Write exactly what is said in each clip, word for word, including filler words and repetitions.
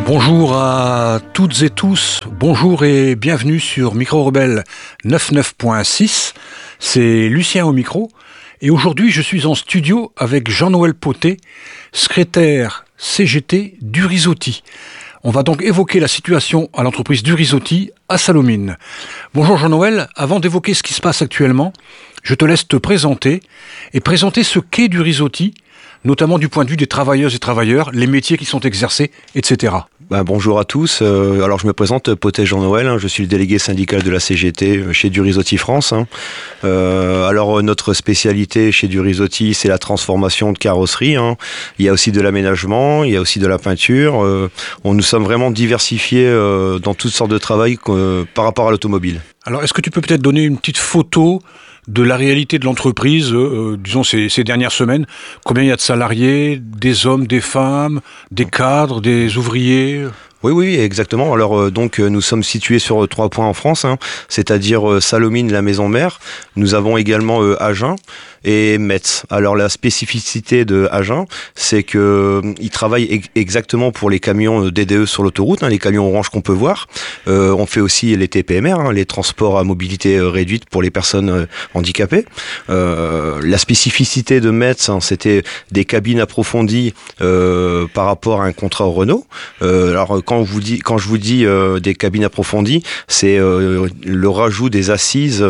Bonjour à toutes et tous, bonjour et bienvenue sur Micro Rebelle quatre-vingt-neuf point six, c'est Lucien au micro, et aujourd'hui je suis en studio avec Jean-Noël Potet, secrétaire C G T d'Urizotti. On va donc évoquer la situation à l'entreprise d'Urizotti à Sallaumines. Bonjour Jean-Noël, avant d'évoquer ce qui se passe actuellement, je te laisse te présenter et présenter ce qu'est d'Urizotti, notamment du point de vue des travailleuses et travailleurs, les métiers qui sont exercés, et cetera. Ben, bonjour à tous, euh, alors je me présente Potet Jean-Noël, hein, je suis le délégué syndical de la C G T chez Durizotti France. Hein. Euh, alors notre spécialité chez Durizotti, c'est la transformation de carrosserie. Hein. Il y a aussi de l'aménagement, il y a aussi de la peinture. Euh, on, nous sommes vraiment diversifiés euh, dans toutes sortes de travail euh, par rapport à l'automobile. Alors est-ce que tu peux peut-être donner une petite photo de la réalité de l'entreprise, euh, disons ces, ces dernières semaines? Combien il y a de salariés, des hommes, des femmes, des cadres, des ouvriers? Oui, oui, exactement. Alors euh, donc euh, nous sommes situés sur euh, trois points en France, hein, c'est-à-dire euh, Sallaumines, la maison mère. Nous avons également euh, Agen et Metz. Alors la spécificité de Agen, c'est que euh, ils travaillent e- exactement pour les camions D D E sur l'autoroute, hein, les camions orange qu'on peut voir. Euh, on fait aussi les T P M R, hein, les transports à mobilité euh, réduite pour les personnes euh, handicapées. Euh, la spécificité de Metz, hein, c'était des cabines approfondies euh, par rapport à un contrat au Renault. Euh, alors quand Quand, vous dis, quand je vous dis euh, des cabines approfondies, c'est euh, le rajout des assises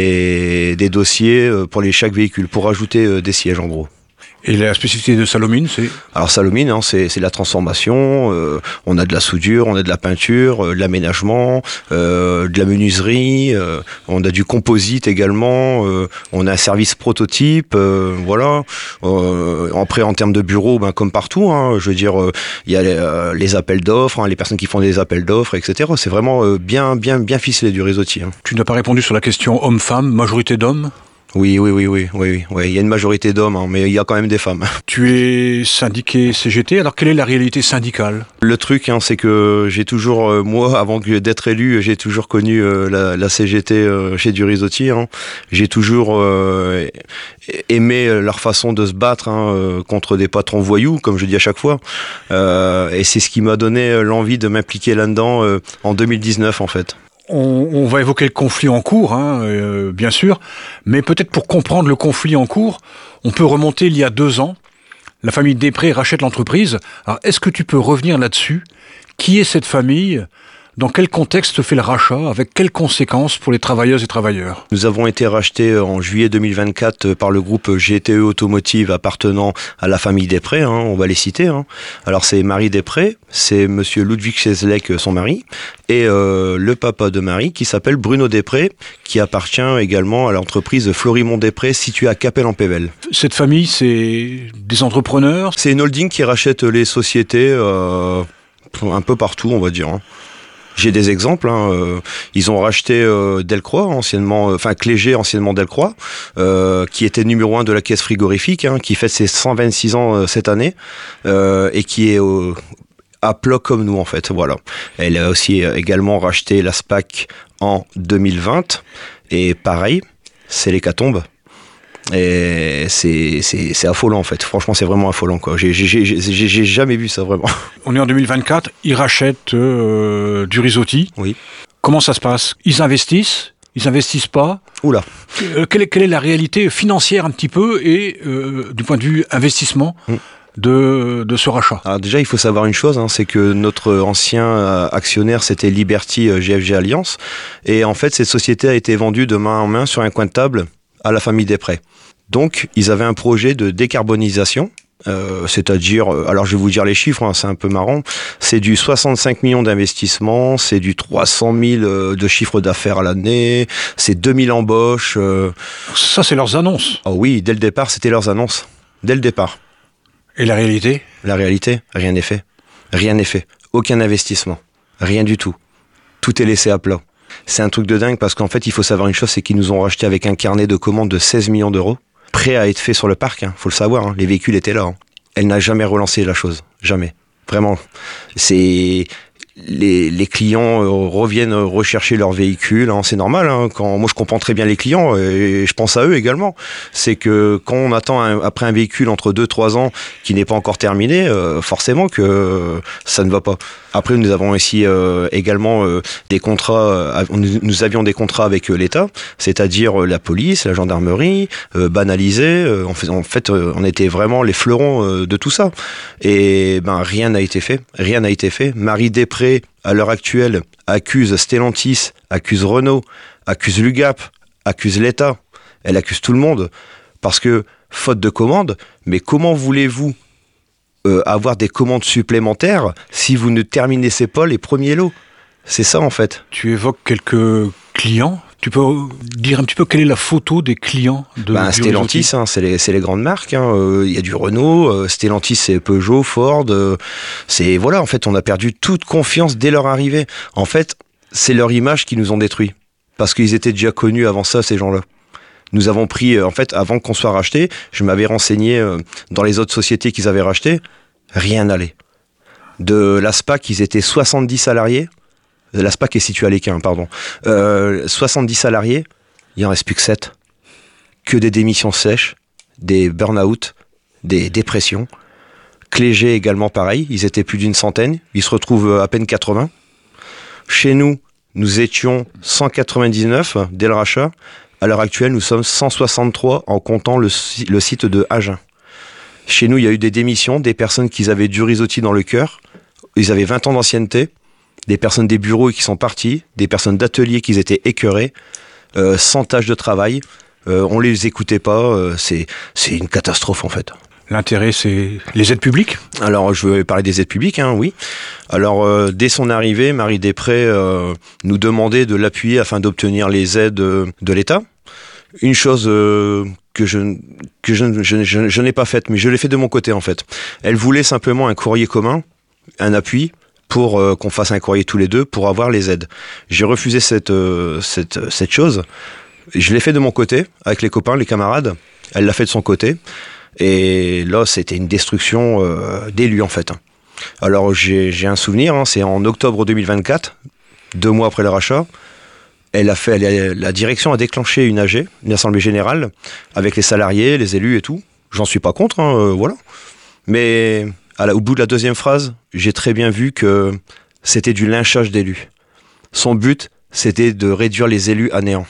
et des dossiers euh, pour les chaque véhicule, pour rajouter euh, des sièges en gros. Et la spécificité de Sallaumines, c'est? Alors Sallaumines, hein, c'est, c'est la transformation, euh, on a de la soudure, on a de la peinture, euh, de l'aménagement, euh, de la menuiserie, euh, on a du composite également, euh, on a un service prototype, euh, voilà. Euh, après en termes de bureau, ben, comme partout, hein, je veux dire, il euh, y a les, euh, les appels d'offres, hein, les personnes qui font des appels d'offres, et cetera. C'est vraiment euh, bien, bien, bien ficelé du Rizotti. Hein. Tu n'as pas répondu sur la question homme-femme, majorité d'hommes? Oui, oui, oui, oui, oui, oui, oui. Il y a une majorité d'hommes, hein, mais il y a quand même des femmes. Tu es syndiqué C G T, alors quelle est la réalité syndicale? Le truc, hein, c'est que j'ai toujours, euh, moi, avant que d'être élu, j'ai toujours connu euh, la, la C G T euh, chez Durizotti. Hein. J'ai toujours euh, aimé leur façon de se battre hein, euh, contre des patrons voyous, comme je dis à chaque fois. Euh, et c'est ce qui m'a donné l'envie de m'impliquer là-dedans euh, en deux mille dix-neuf, en fait. On, on va évoquer le conflit en cours, hein, euh, bien sûr, mais peut-être pour comprendre le conflit en cours, on peut remonter il y a deux ans. La famille Després rachète l'entreprise. Alors, est-ce que tu peux revenir là-dessus? Qui est cette famille? Dans quel contexte fait le rachat? Avec quelles conséquences pour les travailleuses et travailleurs? Nous avons été rachetés en juillet deux mille vingt-quatre par le groupe G T E Automotive appartenant à la famille Després, hein, on va les citer. Hein. Alors c'est Marie Després, c'est monsieur Ludwig Cheslek, son mari, et euh, le papa de Marie qui s'appelle Bruno Després, qui appartient également à l'entreprise Florimond Després située à Capelle-en-Pévèle. Cette famille, c'est des entrepreneurs? C'est une holding qui rachète les sociétés euh, un peu partout, on va dire. Hein. J'ai des exemples. Hein. Euh, ils ont racheté euh, Delcroix, anciennement, enfin euh, Cléger, anciennement Delcroix, euh, qui était numéro un de la caisse frigorifique, hein, qui fête ses cent vingt-six ans euh, cette année euh, et qui est euh, à plat comme nous en fait. Voilà. Elle a aussi euh, également racheté la SPAC en deux mille vingt et pareil, c'est l'hécatombe. Et c'est, c'est, c'est affolant en fait, franchement c'est vraiment affolant quoi. J'ai, j'ai, j'ai, j'ai, j'ai jamais vu ça vraiment. On est en deux mille vingt-quatre, ils rachètent euh, Durizotti. Oui. Comment ça se passe? Ils investissent? Ils investissent pas? Oula. Euh, quelle, est, quelle est la réalité financière un petit peu et euh, du point de vue investissement mm. de, de ce rachat? Alors déjà il faut savoir une chose, hein, c'est que notre ancien actionnaire c'était Liberty G F G Alliance et en fait cette société a été vendue de main en main sur un coin de table à la famille Després. Donc, ils avaient un projet de décarbonisation, euh, c'est-à-dire, alors je vais vous dire les chiffres, hein, c'est un peu marrant, c'est du soixante-cinq millions d'investissements, c'est du trois cent mille euh, de chiffre d'affaires à l'année, c'est deux mille embauches. Euh... Ça, c'est leurs annonces. Ah oui, dès le départ, c'était leurs annonces, dès le départ. Et la réalité? La réalité, rien n'est fait. Rien n'est fait. Aucun investissement. Rien du tout. Tout est laissé à plat. C'est un truc de dingue parce qu'en fait, il faut savoir une chose, c'est qu'ils nous ont racheté avec un carnet de commandes de seize millions d'euros, prêt à être fait sur le parc, hein, faut le savoir, hein, les véhicules étaient là. Hein. Elle n'a jamais relancé la chose, jamais. Vraiment. C'est... Les, les clients euh, reviennent rechercher leur véhicule, hein, c'est normal. Hein, quand moi je comprends très bien les clients et je pense à eux également. C'est que quand on attend un, après un véhicule entre deux trois ans qui n'est pas encore terminé, euh, forcément que euh, ça ne va pas. Après nous avons ici euh, également euh, des contrats. Euh, nous avions des contrats avec euh, l'État, c'est-à-dire euh, la police, la gendarmerie, euh, banalisés. Euh, en fait, en fait euh, on était vraiment les fleurons euh, de tout ça. Et ben rien n'a été fait. Rien n'a été fait. Marie Després à l'heure actuelle, accuse Stellantis, accuse Renault, accuse l'U G A P, accuse l'État. Elle accuse tout le monde parce que, faute de commandes, mais comment voulez-vous euh, avoir des commandes supplémentaires si vous ne terminez pas les premiers lots ? C'est ça en fait. Tu évoques quelques clients. Tu peux dire un petit peu quelle est la photo des clients de ben, Stellantis, hein, c'est, les, c'est les grandes marques. Il hein. euh, y a du Renault, euh, Stellantis c'est Peugeot, Ford. Euh, c'est voilà, en fait, on a perdu toute confiance dès leur arrivée. En fait, c'est leur image qui nous ont détruits parce qu'ils étaient déjà connus avant ça, ces gens-là. Nous avons pris, euh, en fait, avant qu'on soit racheté, je m'avais renseigné euh, dans les autres sociétés qu'ils avaient rachetées, rien n'allait. De l'ASPAC, ils étaient soixante-dix salariés. L'ASPAC est situé à l'Équin, pardon. Euh, soixante-dix salariés, il en reste plus que sept. Que des démissions sèches, des burn-out, des dépressions. Clégé également pareil, ils étaient plus d'une centaine, ils se retrouvent à peine quatre-vingts. Chez nous, nous étions cent quatre-vingt-dix-neuf dès le rachat. À l'heure actuelle, nous sommes cent soixante-trois en comptant le, le site de Agen. Chez nous, il y a eu des démissions, des personnes qui avaient du risottis dans le cœur. Ils avaient vingt ans d'ancienneté. Des personnes des bureaux qui sont parties, des personnes d'atelier qui étaient écœurées, euh, sans tâche de travail, euh, on les écoutait pas, euh, c'est, c'est une catastrophe en fait. L'intérêt, c'est les aides publiques ? Alors, je veux parler des aides publiques, hein, oui. Alors, euh, dès son arrivée, Marie Després euh, nous demandait de l'appuyer afin d'obtenir les aides euh, de l'État. Une chose euh, que, je, que je, je, je, je n'ai pas faite, mais je l'ai fait de mon côté en fait. Elle voulait simplement un courrier commun, un appui, pour euh, qu'on fasse un courrier tous les deux pour avoir les aides. J'ai refusé cette, euh, cette, cette chose. Je l'ai fait de mon côté, avec les copains, les camarades. Elle l'a fait de son côté. Et là, c'était une destruction euh, d'élus, en fait. Alors, j'ai, j'ai un souvenir, hein, c'est en octobre deux mille vingt-quatre, deux mois après le rachat. Elle a fait, elle, la direction a déclenché une A G, une assemblée générale, avec les salariés, les élus et tout. J'en suis pas contre, hein, euh, voilà. Mais... au bout de la deuxième phrase, j'ai très bien vu que c'était du lynchage d'élus. Son but, c'était de réduire les élus à néant.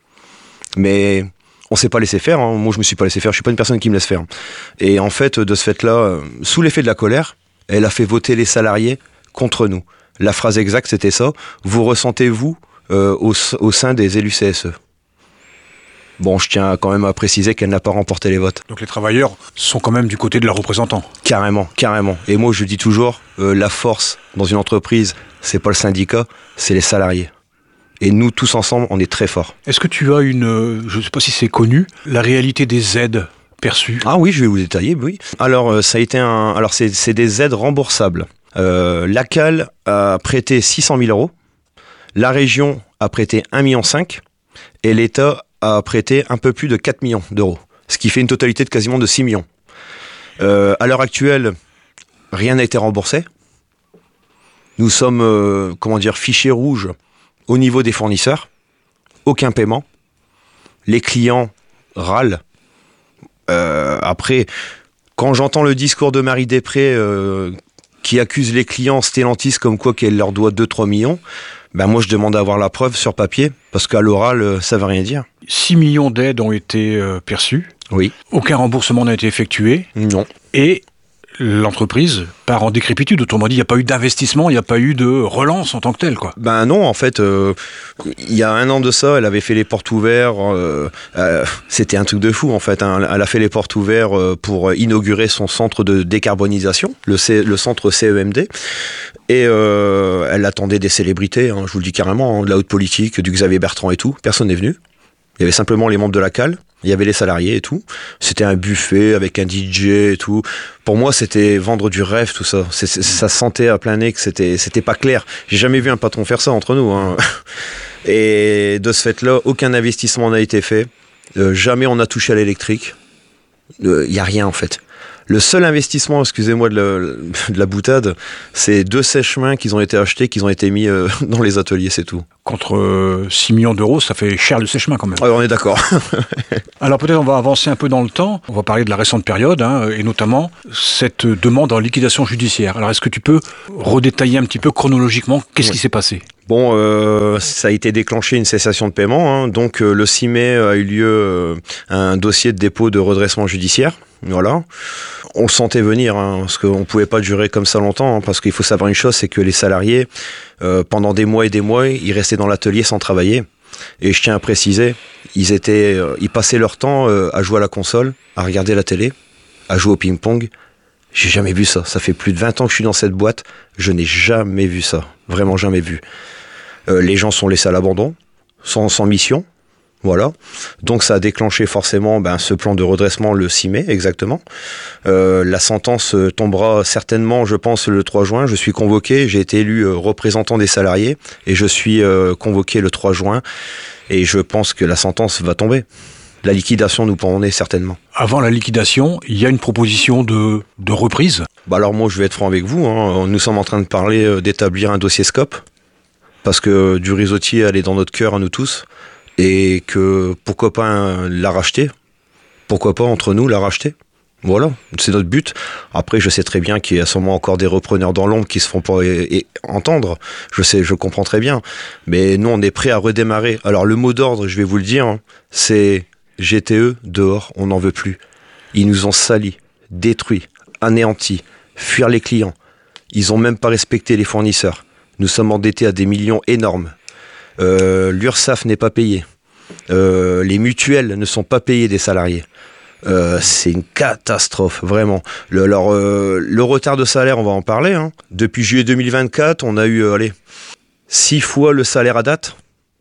Mais on s'est pas laissé faire. Hein. Moi, je me suis pas laissé faire. Je suis pas une personne qui me laisse faire. Et en fait, de ce fait-là, sous l'effet de la colère, elle a fait voter les salariés contre nous. La phrase exacte, c'était ça. Vous ressentez-vous euh, au, au sein des élus C S E ? Bon, je tiens quand même à préciser qu'elle n'a pas remporté les votes. Donc les travailleurs sont quand même du côté de leurs représentants. Carrément, carrément. Et moi, je dis toujours, euh, la force dans une entreprise, c'est pas le syndicat, c'est les salariés. Et nous, tous ensemble, on est très forts. Est-ce que tu as une, je ne sais pas si c'est connu, la réalité des aides perçues ? Ah oui, je vais vous détailler, oui. Alors, euh, ça a été un, alors c'est, c'est des aides remboursables. Euh, l'A C A L a prêté six cent mille euros, la région a prêté un virgule cinq million et l'État a prêté un peu plus de quatre millions d'euros, ce qui fait une totalité de quasiment de six millions. Euh, à l'heure actuelle, rien n'a été remboursé. Nous sommes, euh, comment dire, fichés rouges au niveau des fournisseurs. Aucun paiement. Les clients râlent. Euh, après, quand j'entends le discours de Marie Després euh, qui accuse les clients Stellantis comme quoi qu'elle leur doit deux à trois millions, ben moi je demande à avoir la preuve sur papier, parce qu'à l'oral, ça ne veut rien dire. six millions d'aides ont été euh, perçues. Oui. Aucun remboursement n'a été effectué. Non. Et l'entreprise part en décrépitude. Autrement dit, il n'y a pas eu d'investissement, il n'y a pas eu de relance en tant que telle, quoi. Ben non, en fait, euh, il y a un an de ça, elle avait fait les portes ouvertes. Euh, euh, c'était un truc de fou, en fait. Hein. Elle a fait les portes ouvertes pour inaugurer son centre de décarbonisation, le, C, le centre C E M D. Et euh, elle attendait des célébrités, hein, je vous le dis carrément, hein, de la haute politique, du Xavier Bertrand et tout. Personne n'est venu. Il y avait simplement les membres de la C A L, il y avait les salariés et tout. C'était un buffet avec un D J et tout. Pour moi, c'était vendre du rêve, tout ça. C'est, c'est, ça sentait à plein nez que c'était, c'était pas clair. J'ai jamais vu un patron faire ça entre nous. Hein. Et de ce fait-là, aucun investissement n'a été fait. Euh, jamais on a touché à l'électrique. Il euh, n'y a rien en fait. Le seul investissement, excusez-moi de la, de la boutade, c'est deux sèche-mains qui ont été achetés, qui ont été mis euh, dans les ateliers, c'est tout. Contre euh, six millions d'euros, ça fait cher le sèche-main quand même. Ouais, on est d'accord. Alors peut-être on va avancer un peu dans le temps, on va parler de la récente période, hein, et notamment cette demande en liquidation judiciaire. Alors est-ce que tu peux redétailler un petit peu chronologiquement, qu'est-ce oui. qui s'est passé ? Bon, euh, ça a été déclenché une cessation de paiement, hein, donc euh, le six mai a eu lieu euh, un dossier de dépôt de redressement judiciaire. Voilà, on le sentait venir, hein, parce qu'on ne pouvait pas durer comme ça longtemps, hein, parce qu'il faut savoir une chose, c'est que les salariés, euh, pendant des mois et des mois, ils restaient dans l'atelier sans travailler. Et je tiens à préciser, ils, étaient, euh, ils passaient leur temps euh, à jouer à la console, à regarder la télé, à jouer au ping-pong. J'ai jamais vu ça, ça fait plus de vingt ans que je suis dans cette boîte, je n'ai jamais vu ça, vraiment jamais vu. Euh, les gens sont laissés à l'abandon, sans, sans mission. Voilà, donc ça a déclenché forcément ben, ce plan de redressement le six mai exactement. Euh, la sentence tombera certainement, je pense, le trois juin. Je suis convoqué, j'ai été élu euh, représentant des salariés et je suis euh, convoqué le trois juin et je pense que la sentence va tomber. La liquidation nous pendait certainement. Avant la liquidation, il y a une proposition de, de reprise. Bah alors moi je vais être franc avec vous, hein. Nous sommes en train de parler euh, d'établir un dossier scope parce que du risotier elle est dans notre cœur à nous tous. Et que pourquoi pas un, la racheter, pourquoi pas entre nous la racheter. Voilà, c'est notre but. Après, je sais très bien qu'il y a sûrement encore des repreneurs dans l'ombre qui se font pas et, et entendre. Je sais, je comprends très bien. Mais nous, on est prêt à redémarrer. Alors, le mot d'ordre, je vais vous le dire, hein, c'est G T E dehors, on n'en veut plus. Ils nous ont salis, détruits, anéantis, fuir les clients. Ils ont même pas respecté les fournisseurs. Nous sommes endettés à des millions énormes. Euh, L'URSSAF n'est pas payé. Euh, les mutuelles ne sont pas payées des salariés. Euh, c'est une catastrophe, vraiment. Le, alors, euh, le retard de salaire, on va en parler. Hein. Depuis juillet deux mille vingt-quatre, on a eu, euh, allez, six fois le salaire à date.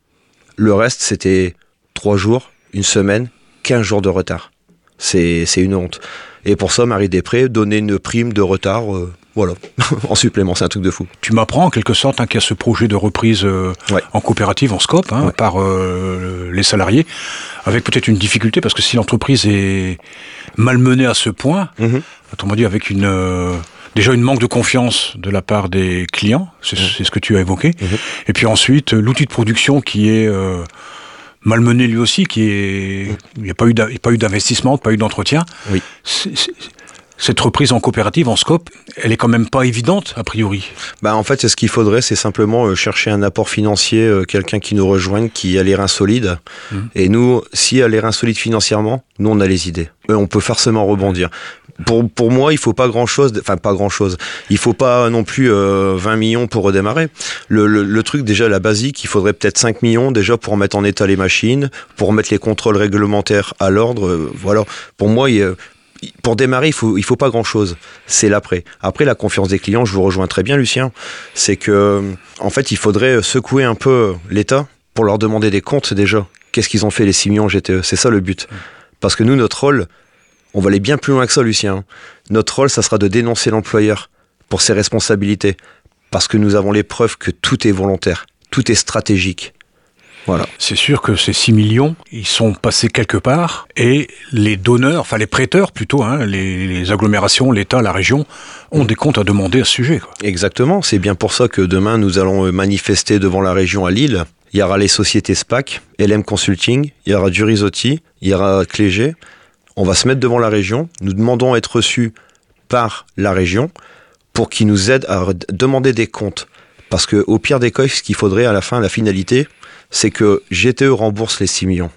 Le reste, c'était trois jours, une semaine, quinze jours de retard. C'est, c'est une honte. Et pour ça, Marie Després donnait une prime de retard. Euh, Voilà, en supplément, c'est un truc de fou. Tu m'apprends en quelque sorte hein, qu'il y a ce projet de reprise euh, ouais. en coopérative, en scope, hein, ouais. par euh, les salariés, avec peut-être une difficulté, parce que si l'entreprise est malmenée à ce point, mm-hmm. autrement dit avec une, euh, déjà une manque de confiance de la part des clients, c'est, mm-hmm. c'est ce que tu as évoqué, mm-hmm. et puis ensuite l'outil de production qui est... Euh, malmené lui aussi, qui est, il n'y a pas eu, il n'y a pas eu d'investissement, pas eu d'entretien. Oui. C'est, c'est, cette reprise en coopérative, en scope, elle est quand même pas évidente, a priori. Bah en fait, c'est ce qu'il faudrait, c'est simplement euh, chercher un apport financier, euh, quelqu'un qui nous rejoigne, qui a les reins solides. Mmh. Et nous, si elle a les reins solides financièrement, nous, on a les idées. Euh, on peut forcément rebondir. Pour, pour moi, il faut pas grand-chose, enfin pas grand-chose, il faut pas non plus euh, vingt millions pour redémarrer. Le, le, le truc, déjà, la basique, il faudrait peut-être cinq millions déjà pour mettre en état les machines, pour mettre les contrôles réglementaires à l'ordre. Euh, voilà. Pour moi, il y a... Pour démarrer, il faut, il faut pas grand-chose. C'est l'après. Après, la confiance des clients, je vous rejoins très bien, Lucien. C'est que, en fait, il faudrait secouer un peu l'État pour leur demander des comptes déjà. Qu'est-ce qu'ils ont fait les six millions G T E ? C'est ça le but. Parce que nous, notre rôle, on va aller bien plus loin que ça, Lucien. Notre rôle, ça sera de dénoncer l'employeur pour ses responsabilités. Parce que nous avons les preuves que tout est volontaire, tout est stratégique. Voilà. C'est sûr que ces six millions, ils sont passés quelque part et les donneurs, enfin les prêteurs plutôt, hein, les, les agglomérations, l'État, la région, ont des comptes à demander à ce sujet, quoi. Exactement, c'est bien pour ça que demain nous allons manifester devant la région à Lille. Il y aura les sociétés SPAC, L M Consulting, il y aura du Risotti, il y aura Clégé. On va se mettre devant la région, nous demandons à être reçus par la région pour qu'ils nous aident à demander des comptes. Parce qu'au pire des cas, ce qu'il faudrait à la fin, la finalité, c'est que G T E rembourse les six millions.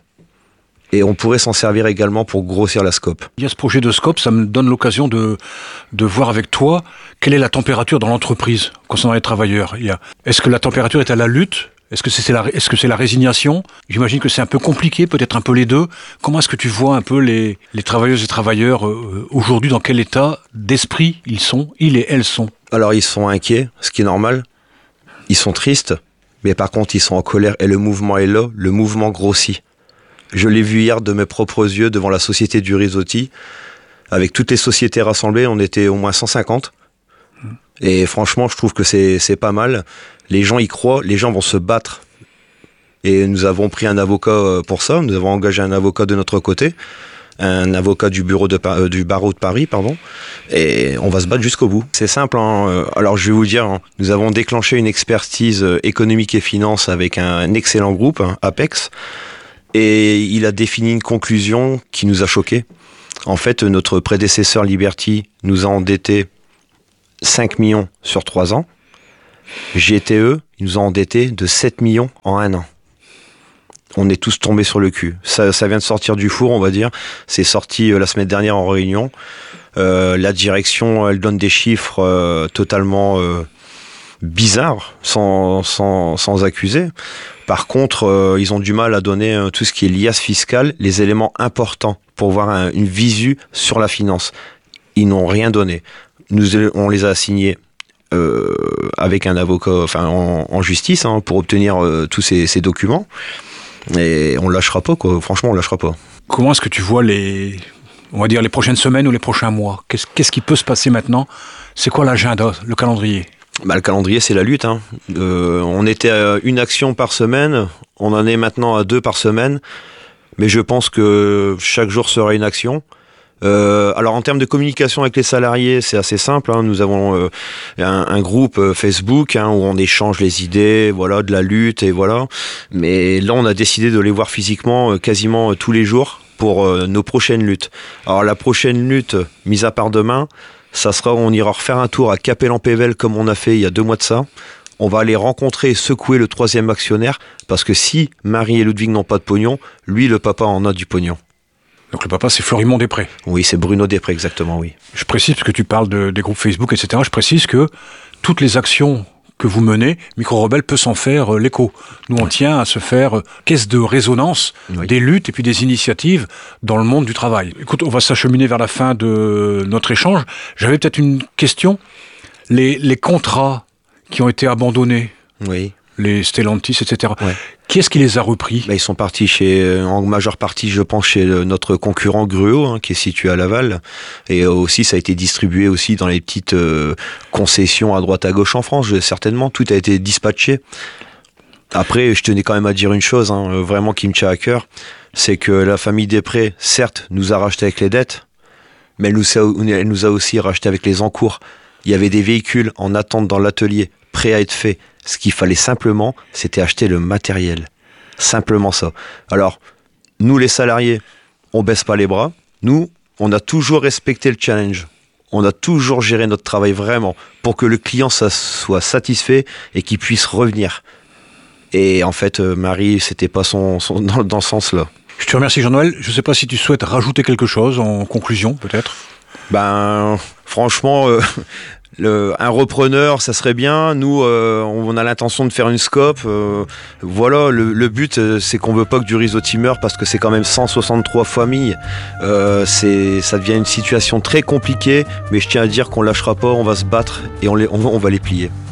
Et on pourrait s'en servir également pour grossir la scope. Il y a ce projet de scope, ça me donne l'occasion de, de voir avec toi quelle est la température dans l'entreprise concernant les travailleurs. Il y a, est-ce que la température est à la lutte ? Est-ce que c'est, c'est la, est-ce que c'est la résignation ? J'imagine que c'est un peu compliqué, peut-être un peu les deux. Comment est-ce que tu vois un peu les, les travailleuses et travailleurs euh, aujourd'hui, dans quel état d'esprit ils sont, ils et elles sont ? Alors ils sont inquiets, ce qui est normal. Ils sont tristes. Mais par contre, ils sont en colère et le mouvement est là, le mouvement grossit. Je l'ai vu hier de mes propres yeux devant la société du Risotti. Avec toutes les sociétés rassemblées, on était au moins cent cinquante. Et franchement, je trouve que c'est, c'est pas mal. Les gens y croient, les gens vont se battre. Et nous avons pris un avocat pour ça, nous avons engagé un avocat de notre côté. un avocat du bureau de euh, du barreau de Paris, pardon, et on va se battre jusqu'au bout. C'est simple, hein. Alors je vais vous dire, hein, nous avons déclenché une expertise économique et finance avec un excellent groupe, hein, Apex, et il a défini une conclusion qui nous a choqués. En fait, notre prédécesseur Liberty nous a endettés cinq millions sur trois ans. G T E, ils nous ont endettés de sept millions en un an. On est tous tombés sur le cul. Ça, ça vient de sortir du four, on va dire. C'est sorti euh, la semaine dernière en réunion. Euh, la direction, elle donne des chiffres euh, totalement euh, bizarres, sans, sans, sans accuser. Par contre, euh, ils ont du mal à donner euh, tout ce qui est liasse fiscale, les éléments importants pour voir un, une visu sur la finance. Ils n'ont rien donné. Nous, on les a assignés euh, avec un avocat, enfin en, en justice, hein, pour obtenir euh, tous ces, ces documents. Et on lâchera pas, quoi. Franchement, on lâchera pas. Comment est-ce que tu vois les, on va dire les prochaines semaines ou les prochains mois ? Qu'est-ce, qu'est-ce qui peut se passer maintenant ? C'est quoi l'agenda, le calendrier ? Bah, le calendrier, c'est la lutte, hein. Euh, on était à une action par semaine, on en est maintenant à deux par semaine, mais je pense que chaque jour sera une action. Euh, alors en termes de communication avec les salariés, c'est assez simple, hein. Nous avons euh, un, un groupe euh, Facebook, hein, où on échange les idées, voilà, de la lutte et voilà. Mais là, on a décidé de les voir physiquement euh, quasiment euh, tous les jours pour euh, nos prochaines luttes. Alors la prochaine lutte, mise à part demain, ça sera, on ira refaire un tour à Capelle-en-Pével comme on a fait il y a deux mois de ça. On va aller rencontrer et secouer le troisième actionnaire, parce que si Marie et Ludwig n'ont pas de pognon, lui, le papa, en a du pognon. Donc le papa, c'est Florimond Després. Oui, c'est Bruno Després, exactement, oui. Je précise, parce que tu parles de, des groupes Facebook, et cetera, je précise que toutes les actions que vous menez, Micro Rebelle peut s'en faire euh, l'écho. Nous, on ouais. tient à se faire euh, caisse de résonance oui. des luttes et puis des initiatives dans le monde du travail. Écoute, on va s'acheminer vers la fin de notre échange. J'avais peut-être une question. Les, les contrats qui ont été abandonnés, oui. les Stellantis, et cetera, ouais. qui est-ce qui les a repris ? Bah, ils sont partis chez, en majeure partie, je pense, chez notre concurrent Gruau, hein, qui est situé à Laval. Et aussi, ça a été distribué aussi dans les petites euh, concessions à droite à gauche en France. Je, certainement, tout a été dispatché. Après, je tenais quand même à dire une chose, hein, vraiment qui me tient à cœur, c'est que la famille Després, certes, nous a racheté avec les dettes, mais elle nous a, elle nous a aussi racheté avec les encours. Il y avait des véhicules en attente dans l'atelier, prêts à être faits. Ce qu'il fallait simplement, c'était acheter le matériel. Simplement ça. Alors, nous les salariés, on baisse pas les bras. Nous, on a toujours respecté le challenge. On a toujours géré notre travail vraiment pour que le client ça, soit satisfait et qu'il puisse revenir. Et en fait, euh, Marie, c'était pas son, son dans, dans ce sens-là. Je te remercie Jean-Noël. Je sais pas si tu souhaites rajouter quelque chose en conclusion, peut-être. Ben, franchement... Euh, Le, un repreneur, ça serait bien. Nous, euh, on a l'intention de faire une scope. Euh, voilà, le, le but, euh, c'est qu'on veut pas que du Risotti meure parce que c'est quand même cent soixante-trois familles. Euh, c'est, ça devient une situation très compliquée, mais je tiens à dire qu'on lâchera pas, on va se battre et on, les, on, on va les plier.